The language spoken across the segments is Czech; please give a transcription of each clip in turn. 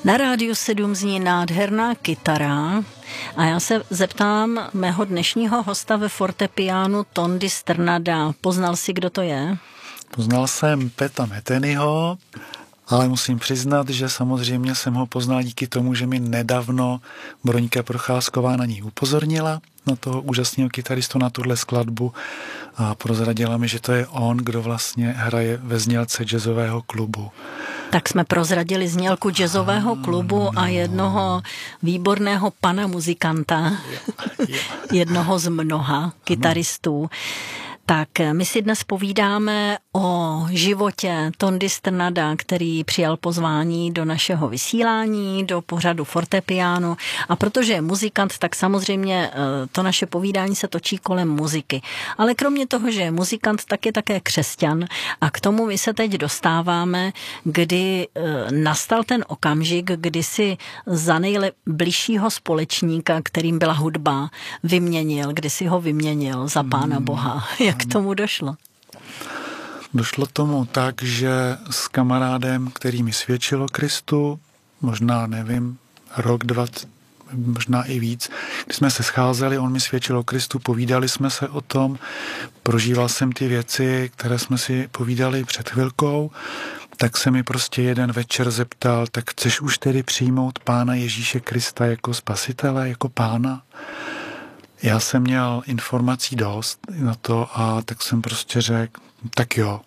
Na Rádiu 7 zní nádherná kytara a já se zeptám mého dnešního hosta ve fortepiánu Tondy Strnada. Poznal jsi, kdo to je? Poznal jsem Peta Methenyho, ale musím přiznat, že samozřejmě jsem ho poznal díky tomu, že mi nedávno Broňka Procházková na ní upozornila, na toho úžasného kytaristu, na tuhle skladbu, a prozradila mi, že to je on, kdo vlastně hraje ve znělce jazzového klubu. Tak jsme prozradili znělku jazzového klubu a jednoho výborného pana muzikanta, jednoho z mnoha kytaristů. Tak my si dnes povídáme o životě Tondy Strnada, který přijal pozvání do našeho vysílání, do pořadu fortepiánu. A protože je muzikant, tak samozřejmě to naše povídání se točí kolem muziky. Ale kromě toho, že je muzikant, tak je také křesťan. A k tomu my se teď dostáváme, kdy nastal ten okamžik, kdy si za nejbližšího společníka, kterým byla hudba, kdy si ho vyměnil za Pána Boha. Jak k tomu došlo? Došlo tomu tak, že s kamarádem, který mi svědčil o Kristu, možná, nevím, rok, dva, možná i víc, když jsme se scházeli, on mi svědčil o Kristu, povídali jsme se o tom, prožíval jsem ty věci, které jsme si povídali před chvilkou, tak se mi prostě jeden večer zeptal, tak chceš už tedy přijmout Pána Ježíše Krista jako spasitele, jako Pána? Já jsem měl informací dost na to a tak jsem prostě řekl, tak jo.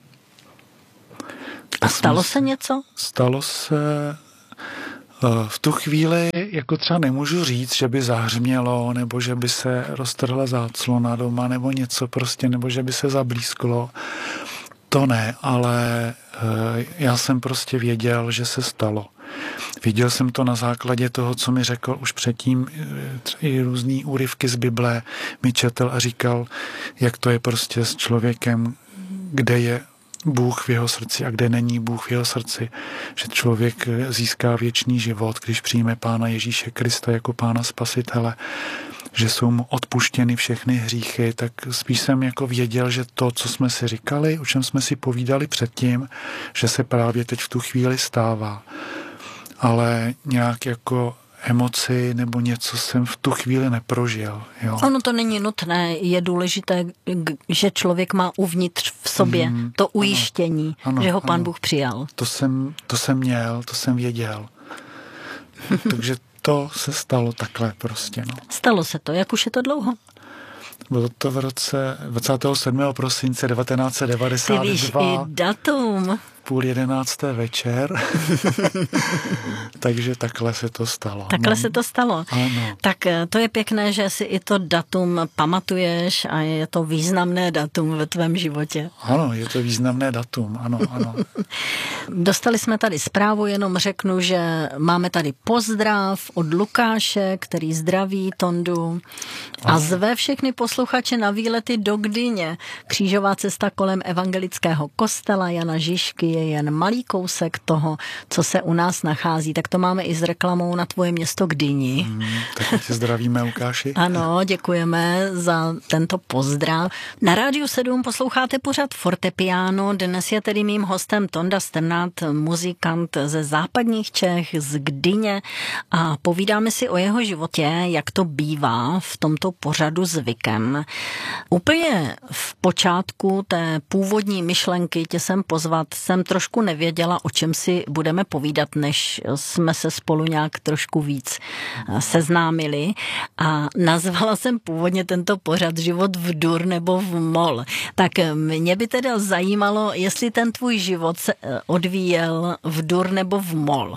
A stalo se něco? Stalo se v tu chvíli, jako třeba nemůžu říct, že by zahřmělo, nebo že by se roztrhla záclona doma, nebo něco prostě, nebo že by se zablísklo. To ne, ale já jsem prostě věděl, že se stalo. Viděl jsem to na základě toho, co mi řekl už předtím, i různý úryvky z Bible mi četl a říkal, jak to je prostě s člověkem, kde je Bůh v jeho srdci a kde není Bůh v jeho srdci. Že člověk získá věčný život, když přijme Pána Ježíše Krista jako Pána Spasitele, že jsou mu odpuštěny všechny hříchy, tak spíš jsem jako věděl, že to, co jsme si říkali, o čem jsme si povídali předtím, že se právě teď v tu chvíli stává. Ale nějak jako emoci nebo něco jsem v tu chvíli neprožil. Jo. Ono to není nutné, je důležité, že člověk má uvnitř v sobě to ujištění, ano, že ho Pán Bůh přijal. To jsem měl, to jsem věděl. Takže to se stalo takhle prostě. No. Stalo se to, jak už je to dlouho? Bylo to v roce 27. prosince 1992. Ty víš i datum. 10:30 večer. Takže takhle se to stalo. Takhle se to stalo. Ano. Tak to je pěkné, že si i to datum pamatuješ a je to významné datum ve tvém životě. Ano, je to významné datum, ano. Dostali jsme tady zprávu, jenom řeknu, že máme tady pozdrav od Lukáše, který zdraví Tondu a zve všechny posluchače na výlety do Gdyně. Křížová cesta kolem evangelického kostela Jana Žižky je jen malý kousek toho, co se u nás nachází. Tak to máme i s reklamou na tvoje město Gdyni. Tak tě zdravíme, Lukáši. Ano, děkujeme za tento pozdrav. Na Rádiu 7 posloucháte pořad fortepiáno. Dnes je tedy mým hostem Tonda Strnad, muzikant ze západních Čech, z Gdyně a povídáme si o jeho životě, jak to bývá v tomto pořadu zvykem. Úplně v počátku té původní myšlenky tě sem pozvat jsem trošku nevěděla, o čem si budeme povídat, než jsme se spolu nějak trošku víc seznámili a nazvala jsem původně tento pořad Život v dur nebo v mol. Tak mě by teda zajímalo, jestli ten tvůj život se odvíjel v dur nebo v mol.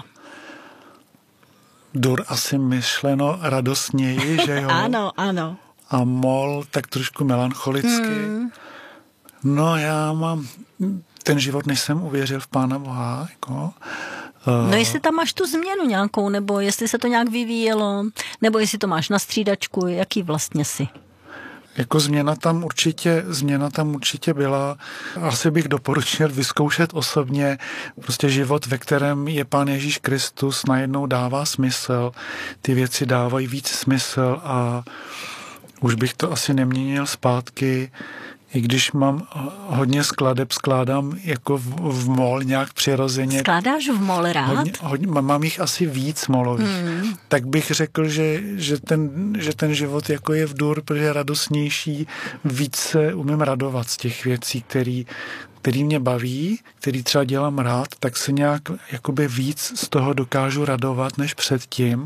Dur asi myšleno radostněji, že jo? Ano. A mol tak trošku melancholicky. No já mám ten život, než jsem uvěřil v Pána Boha, jako... No jestli tam máš tu změnu nějakou, nebo jestli se to nějak vyvíjelo, nebo jestli to máš na střídačku, jaký vlastně jsi? Jako změna tam určitě byla. Asi bych doporučil vyzkoušet osobně prostě život, ve kterém je Pán Ježíš Kristus, najednou dává smysl, ty věci dávají víc smysl a už bych to asi neměnil zpátky. i když mám hodně skladeb, skládám jako v mol nějak přirozeně. Skládáš v mol rád? Mám jich asi víc molových. Tak bych řekl, že ten život jako je v dur, protože je radostnější, víc se umím radovat z těch věcí, který mě baví, který třeba dělám rád, tak se nějak jakoby víc z toho dokážu radovat než předtím.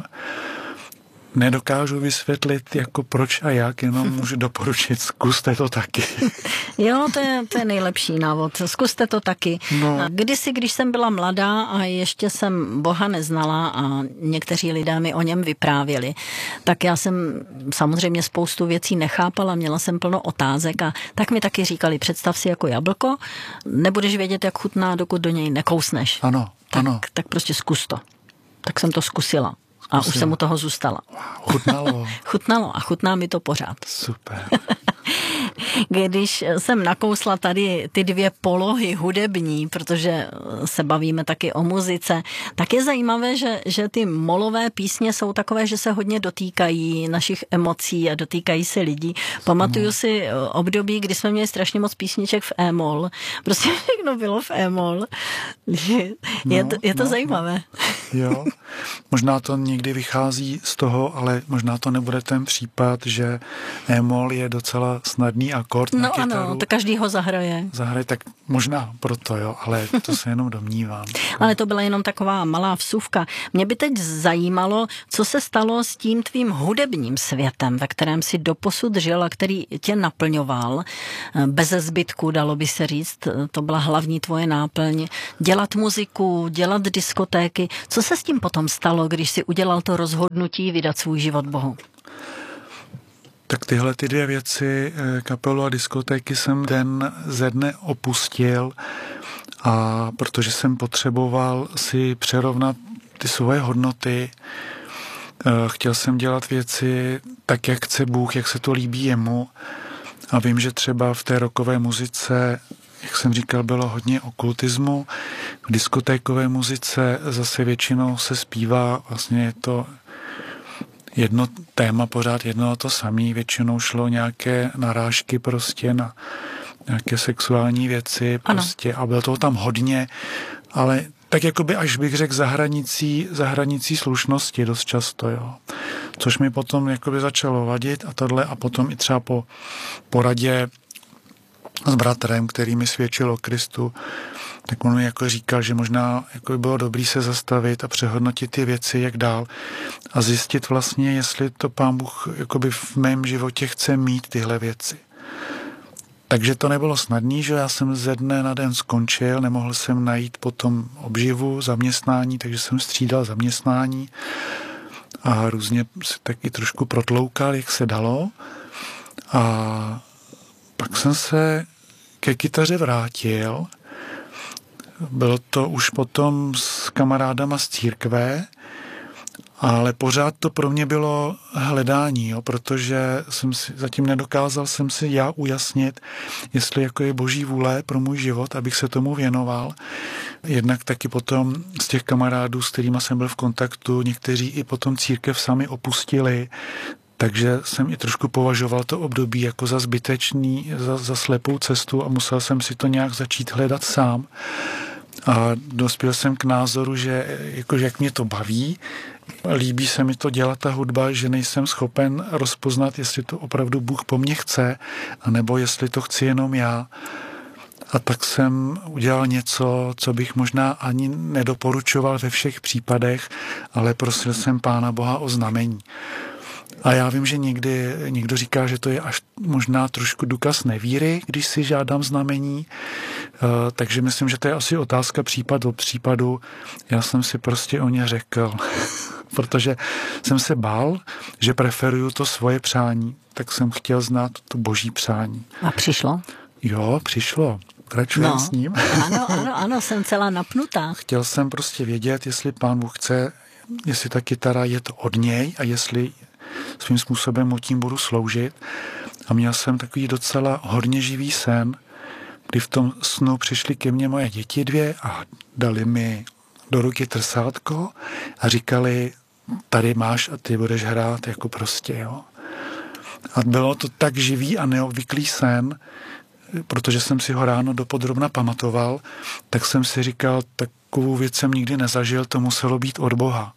Nedokážu vysvětlit, jako proč a jak, jenom můžu doporučit, zkuste to taky. Jo, to je nejlepší návod. Zkuste to taky. No. Kdysi, když jsem byla mladá a ještě jsem Boha neznala a někteří lidé mi o něm vyprávěli, tak já jsem samozřejmě spoustu věcí nechápala, měla jsem plno otázek a tak mi taky říkali, představ si jako jablko, nebudeš vědět, jak chutná, dokud do něj nekousneš. Ano, ano. Tak prostě zkus to. Tak jsem to zkusila. A už jsem u toho zůstala. Chutnalo. Chutnalo a chutná mi to pořád. Super. Když jsem nakousla tady ty dvě polohy hudební, protože se bavíme taky o muzice, tak je zajímavé, že ty molové písně jsou takové, že se hodně dotýkají našich emocí a dotýkají se lidí. Pamatuju si období, kdy jsme měli strašně moc písniček v e-mol. Prostě všechno bylo v e-mol. Je to zajímavé. Jo, možná to někdy vychází z toho, ale možná to nebude ten případ, že e-mol je docela snadný akord na kytaru. No ano, to každý ho zahraje. Tak možná proto, jo, ale to se jenom domnívám. Ale to byla jenom taková malá vsuvka. Mě by teď zajímalo, co se stalo s tím tvým hudebním světem, ve kterém si doposud žil a který tě naplňoval. Beze zbytku, dalo by se říct, to byla hlavní tvoje náplň. Dělat muziku, dělat diskotéky. Co se s tím potom stalo, když si udělal to rozhodnutí vydat svůj život Bohu? Tak tyhle ty dvě věci, kapelu a diskotéky, jsem den ze dne opustil, a protože jsem potřeboval si přerovnat ty svoje hodnoty. Chtěl jsem dělat věci tak, jak chce Bůh, jak se to líbí jemu. A vím, že třeba v té rockové muzice, jak jsem říkal, bylo hodně okultismu. V diskotékové muzice zase většinou se zpívá, vlastně je to jedno téma, pořád jedno a to samé. Většinou šlo nějaké narážky prostě na nějaké sexuální věci prostě a bylo toho tam hodně, ale tak jakoby až bych řekl za hranicí slušnosti dost často, jo. Což mi potom jakoby začalo vadit a tohle a potom i třeba po poradě s bratrem, který mi svědčil o Kristu, tak on mi jako říkal, že možná jako by bylo dobrý se zastavit a přehodnotit ty věci, jak dál a zjistit vlastně, jestli to Pán Bůh jakoby v mém životě chce mít tyhle věci. Takže to nebylo snadný, že já jsem ze dne na den skončil, nemohl jsem najít potom obživu, zaměstnání, takže jsem střídal zaměstnání a různě se taky trošku protloukal, jak se dalo. A pak jsem se ke kytaře vrátil. Bylo to už potom s kamarádama z církve, ale pořád to pro mě bylo hledání, jo, protože jsem si zatím nedokázal jsem si já ujasnit, jestli jako je Boží vůle pro můj život, abych se tomu věnoval. Jednak taky potom z těch kamarádů, s kterými jsem byl v kontaktu, někteří i potom církev sami opustili, takže jsem i trošku považoval to období jako za zbytečný, za slepou cestu a musel jsem si to nějak začít hledat sám. A dospěl jsem k názoru, že jakože jak mě to baví, líbí se mi to dělat ta hudba, že nejsem schopen rozpoznat, jestli to opravdu Bůh po mně chce, anebo jestli to chci jenom já. A tak jsem udělal něco, co bych možná ani nedoporučoval ve všech případech, ale prosil jsem Pána Boha o znamení. A já vím, že někdo říká, že to je až možná trošku důkaz nevíry, když si žádám znamení, takže myslím, že to je asi otázka případ od případu. Já jsem si prostě o ně řekl, protože jsem se bál, že preferuju to svoje přání, tak jsem chtěl znát to Boží přání. A přišlo? Jo, přišlo. Pračujem s ním. Ano, jsem celá napnutá. Chtěl jsem prostě vědět, jestli Pán Bůh chce, jestli ta kytara je to od něj a jestli svým způsobem mu tím budu sloužit. A měl jsem takový docela hodně živý sen, kdy v tom snu přišly ke mně moje děti dvě a dali mi do ruky trsátko a říkali, tady máš a ty budeš hrát jako prostě, jo. A bylo to tak živý a neobvyklý sen, protože jsem si ho ráno dopodrobna pamatoval, tak jsem si říkal, takovou věc jsem nikdy nezažil, to muselo být od Boha.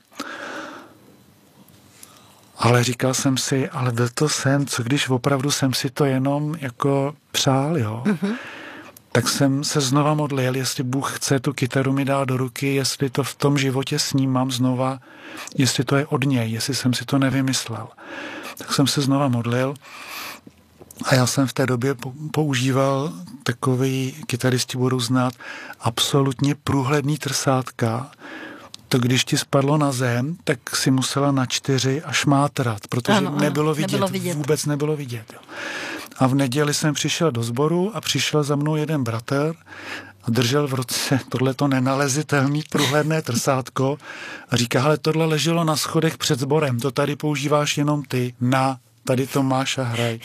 Ale říkal jsem si, ale byl to sen, co když opravdu jsem si to jenom jako přál, jo? Mm-hmm. Tak jsem se znova modlil, jestli Bůh chce tu kytaru mi dát do ruky, jestli to v tom životě snímám znova, jestli to je od něj, jestli jsem si to nevymyslel. Tak jsem se znova modlil a já jsem v té době používal takový, kytaristi budou znát, absolutně průhledný trsátka. To když ti spadlo na zem, tak si musela na 4 až mátrat, protože ano, nebylo vidět, vůbec nebylo vidět. Jo. A v neděli jsem přišel do sboru a přišel za mnou jeden bratr a držel v ruce tohleto nenalezitelné průhledné trsátko a říká, hele, tohle leželo na schodech před sborem, to tady používáš jenom ty, tady to máš a hraj.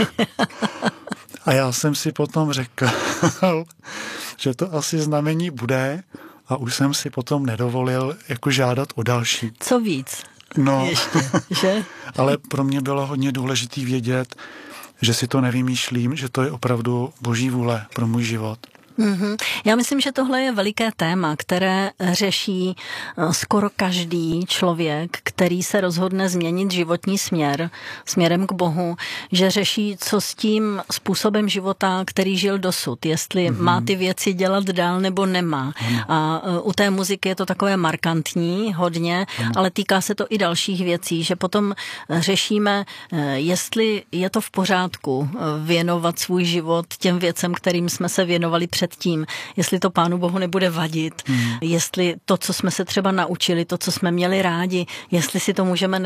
A já jsem si potom řekl, že to asi znamení bude a už jsem si potom nedovolil jako žádat o další. Co víc? No, ještě, že? Ale pro mě bylo hodně důležitý vědět, že si to nevymýšlím, že to je opravdu Boží vůle pro můj život. Mm-hmm. Já myslím, že tohle je veliké téma, které řeší skoro každý člověk, který se rozhodne změnit životní směr, směrem k Bohu, že řeší, co s tím způsobem života, který žil dosud, jestli má ty věci dělat dál nebo nemá. A u té muziky je to takové markantní hodně, ale týká se to i dalších věcí, že potom řešíme, jestli je to v pořádku věnovat svůj život těm věcem, kterým jsme se věnovali předtím, jestli to Pánu Bohu nebude vadit, jestli to, co jsme se třeba naučili, to, co jsme měli rádi, jestli si to můžeme